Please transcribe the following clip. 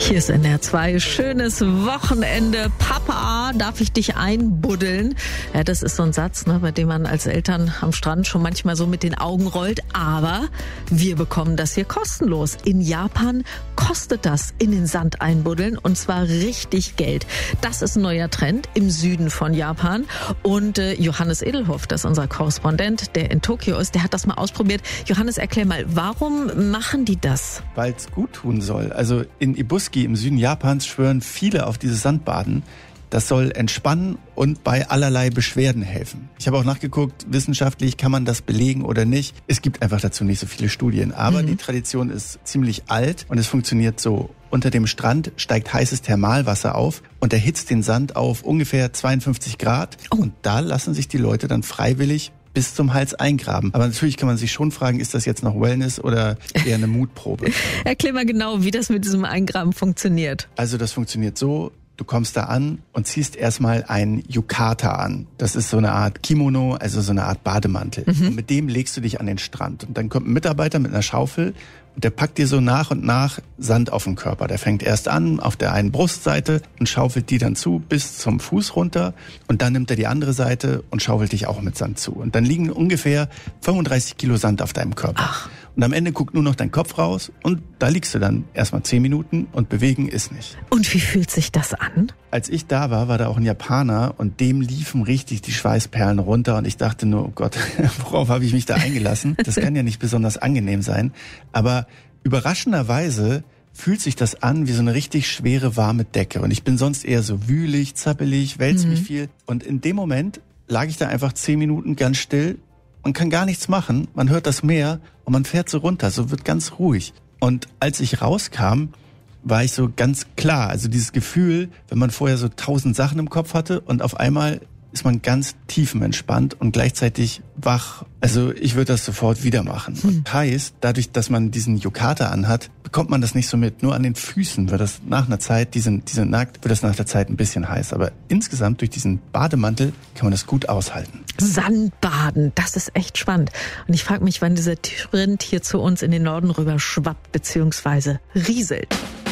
Hier ist NR2. Schönes Wochenende. Papa, darf ich dich einbuddeln? Ja, das ist so ein Satz, bei dem man als Eltern am Strand schon manchmal so mit den Augen rollt. Aber wir bekommen das hier kostenlos. In Japan kostet das in den Sand einbuddeln und zwar richtig Geld. Das ist ein neuer Trend im Süden von Japan. Und Johannes Edelhoff, das ist unser Korrespondent, der in Tokio ist, der hat das mal ausprobiert. Johannes, erklär mal, warum machen die das? Weil es gut tun soll. Also in Ibuski im Süden Japans schwören viele auf dieses Sandbaden. Das soll entspannen und bei allerlei Beschwerden helfen. Ich habe auch nachgeguckt, wissenschaftlich kann man das belegen oder nicht. Es gibt einfach dazu nicht so viele Studien. Aber die Tradition ist ziemlich alt und es funktioniert so. Unter dem Strand steigt heißes Thermalwasser auf und erhitzt den Sand auf ungefähr 52 Grad. Und da lassen sich die Leute dann freiwillig bis zum Hals eingraben. Aber natürlich kann man sich schon fragen, ist das jetzt noch Wellness oder eher eine Mutprobe? Erklär mal genau, wie das mit diesem Eingraben funktioniert. Also das funktioniert so, du kommst da an und ziehst erstmal ein Yukata an. Das ist so eine Art Kimono, also so eine Art Bademantel. Und mit dem legst du dich an den Strand. Und dann kommt ein Mitarbeiter mit einer Schaufel und der packt dir so nach und nach Sand auf den Körper. Der fängt erst an auf der einen Brustseite und schaufelt die dann zu bis zum Fuß runter. Und dann nimmt er die andere Seite und schaufelt dich auch mit Sand zu. Und dann liegen ungefähr 35 Kilo Sand auf deinem Körper. Ach. Und am Ende guckt nur noch dein Kopf raus und da liegst du dann erstmal 10 Minuten und bewegen ist nicht. Und wie fühlt sich das an? Als ich da war da auch ein Japaner und dem liefen richtig die Schweißperlen runter und ich dachte nur, oh Gott, worauf habe ich mich da eingelassen? Das kann ja nicht besonders angenehm sein. Aber überraschenderweise fühlt sich das an wie so eine richtig schwere, warme Decke. Und ich bin sonst eher so wühlig, zappelig, wälze mich viel. Und in dem Moment lag ich da einfach 10 Minuten ganz still. Man kann gar nichts machen, man hört das Meer und man fährt so runter, so wird ganz ruhig. Und als ich rauskam, war ich so ganz klar, also dieses Gefühl, wenn man vorher so 1000 Sachen im Kopf hatte und auf einmal ist man ganz tiefenentspannt und gleichzeitig wach. Also ich würde das sofort wieder machen. Und heißt, dadurch, dass man diesen Yukata anhat, bekommt man das nicht so mit. Nur an den Füßen wird das nach einer Zeit, die sind nackt, wird das nach der Zeit ein bisschen heiß. Aber insgesamt durch diesen Bademantel kann man das gut aushalten. Sandbaden, das ist echt spannend. Und ich frage mich, wann dieser Trend hier zu uns in den Norden rüber schwappt bzw. rieselt.